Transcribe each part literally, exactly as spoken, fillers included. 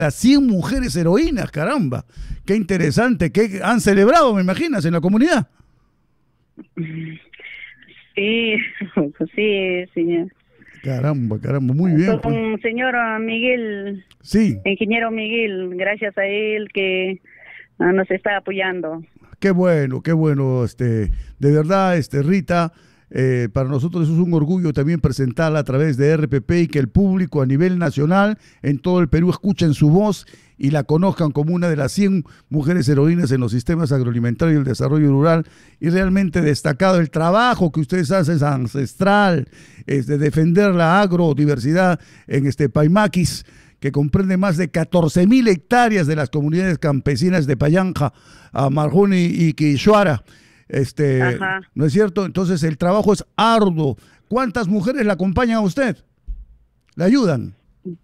Las cien mujeres heroínas, caramba. Qué interesante, que han celebrado, me imaginas, en la comunidad. Sí, sí, señor. Caramba, caramba, muy bien. Con el pues. señor Miguel, sí. ingeniero Miguel, gracias a él que uh, nos está apoyando. Qué bueno, qué bueno, este, de verdad, este, Rita, eh, para nosotros es un orgullo también presentarla a través de R P P y que el público a nivel nacional en todo el Perú escuchen su voz y la conozcan como una de las cien mujeres heroínas en los sistemas agroalimentarios y el desarrollo rural, y realmente destacado el trabajo que ustedes hacen es ancestral, es de defender la agrodiversidad en este Paimaquis, que comprende más de catorce mil hectáreas de las comunidades campesinas de Payanja, Marjuni y Quixuara. Este, Ajá. ¿No es cierto? Entonces el trabajo es arduo. ¿Cuántas mujeres le acompañan a usted? ¿Le ayudan?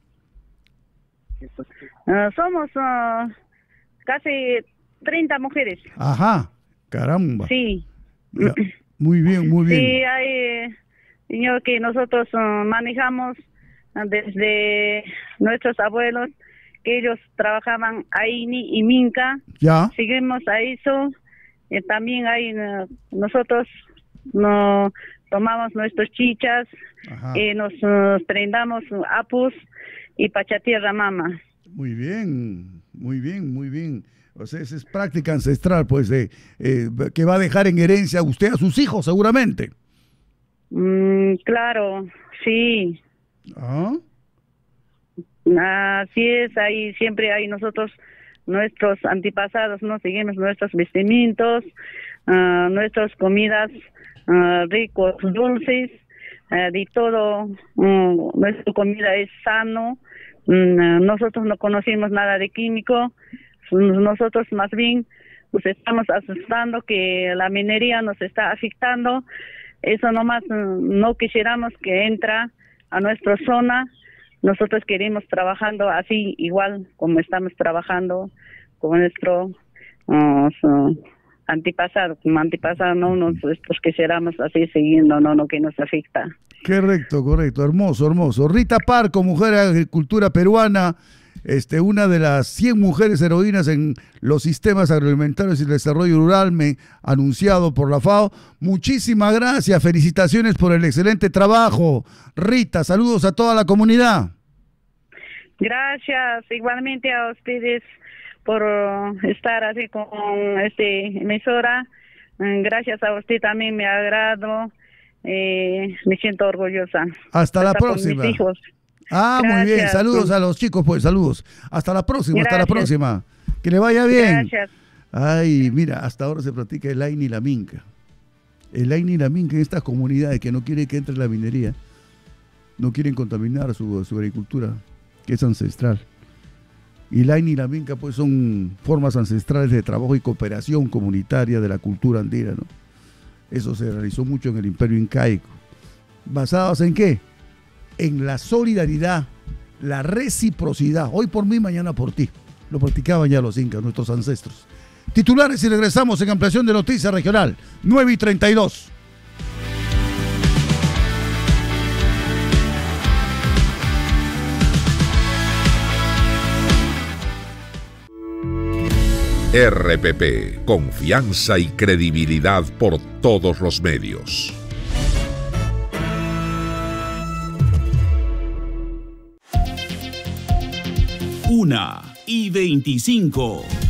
Uh, somos uh, casi treinta mujeres. Ajá, caramba. Sí. Ya, muy bien, muy bien. Sí, hay, señor, que nosotros uh, manejamos uh, desde nuestros abuelos, que ellos trabajaban Aini y Minca. Ya. Seguimos a eso. Eh, también hay, uh, nosotros no tomamos nuestros chichas, eh, nos uh, prendamos uh, apus y pachatierra mama. Muy bien, muy bien, muy bien. O sea, esa es práctica ancestral, pues, de, eh, que va a dejar en herencia a usted a sus hijos, seguramente. Mm, claro, sí. ¿Ah? Así es, ahí siempre hay nosotros, nuestros antepasados, ¿no? Seguimos nuestros vestimientos, uh, nuestras comidas uh, ricos, dulces, uh, de todo, uh, nuestra comida es sano, uh, nosotros no conocemos nada de químico, nosotros más bien pues estamos asustando que la minería nos está afectando, eso nomás uh, no quisiéramos que entra a nuestra zona. Nosotros queremos trabajando así, igual como estamos trabajando con nuestro uh, so, antepasado, como antepasado, no nosotros quisiéramos así siguiendo, no, no que nos afecta. Correcto, correcto, hermoso, hermoso. Rita Parco, mujer de agricultura peruana, este, una de las cien mujeres heroínas en los sistemas agroalimentarios y el desarrollo rural, me, anunciado por la FAO. Muchísimas gracias, felicitaciones por el excelente trabajo. Rita, saludos a toda la comunidad. Gracias, igualmente a ustedes por estar así con este emisora. Gracias a usted también, me agrado, eh, me siento orgullosa. Hasta, hasta la por próxima. Mis hijos. Ah, Gracias. Muy bien, saludos a los chicos, pues, saludos. Hasta la próxima, Gracias. hasta la próxima. Que le vaya bien. Gracias. Ay, mira, hasta ahora se practica el Aini y la Minca. El Aini y la Minca en estas comunidades que no quieren que entre la minería, no quieren contaminar su, su agricultura, que es ancestral. Y el Aini y la Minca, pues, son formas ancestrales de trabajo y cooperación comunitaria de la cultura andina, ¿no? Eso se realizó mucho en el Imperio Incaico. ¿Basados en qué? En la solidaridad, la reciprocidad. Hoy por mí, mañana por ti. Lo practicaban ya los incas, nuestros ancestros. Titulares y regresamos en ampliación de Noticias Regional, nueve y treinta y dos. R P P, confianza y credibilidad por todos los medios. Una y veinticinco.